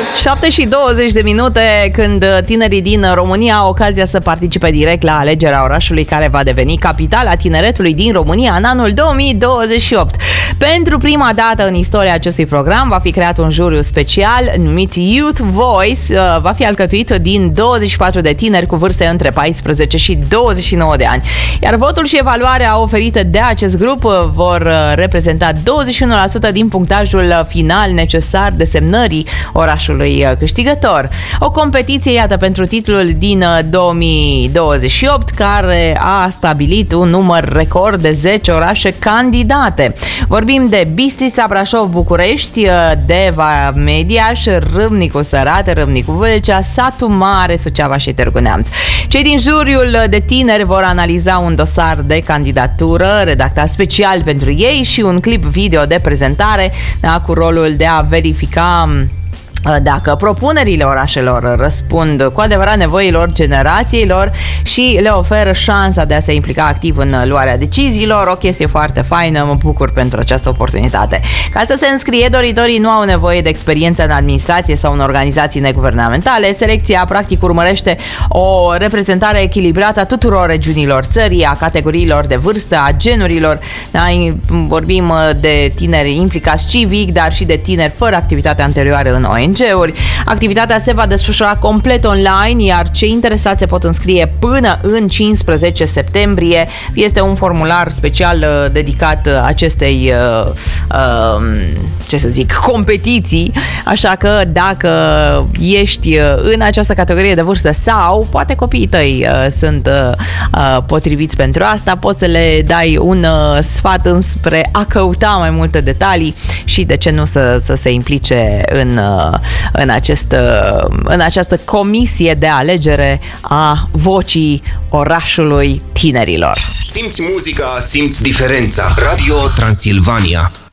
7 și 20 de minute când tinerii din România au ocazia să participe direct la alegerea orașului care va deveni capitala tineretului din România în anul 2028. Pentru prima dată în istoria acestui program va fi creat un juriu special numit Youth Voice. Va fi alcătuit din 24 de tineri cu vârste între 14 și 29 de ani. Iar votul și evaluarea oferită de acest grup vor reprezenta 21% din punctajul final necesar desemnării orașului câștigător. O competiție, iată, pentru titlul din 2028, care a stabilit un număr record de 10 orașe candidate. Vorbim de Bistrița, Brașov, București, Deva, Mediaș, Râmnicu Sărate, Râmnicu Vâlcea, Satu Mare, Suceava și Târgu Neamț. Cei din juriul de tineri vor analiza un dosar de candidatură redactat special pentru ei și un clip video de prezentare, cu rolul de a verifica dacă propunerile orașelor răspund cu adevărat nevoilor generațiilor și le oferă șansa de a se implica activ în luarea deciziilor. O chestie foarte faină, mă bucur pentru această oportunitate. Ca să se înscrie, doritorii nu au nevoie de experiență în administrație sau în organizații neguvernamentale. Selecția practic urmărește o reprezentare echilibrată a tuturor regiunilor țării, a categoriilor de vârstă, a genurilor. Da, vorbim de tineri implicați civic, dar și de tineri fără activitate anterioară în ONG. Activitatea se va desfășura complet online, iar cei interesați se pot înscrie până în 15 septembrie. Este un formular special dedicat acestei competiții, așa că dacă ești în această categorie de vârstă sau poate copiii tăi sunt potriviți pentru asta, poți să le dai un sfat înspre a căuta mai multe detalii și de ce nu să se implice în această comisie de alegere a vocii orașului tinerilor. Simți muzica, simți diferența. Radio Transilvania.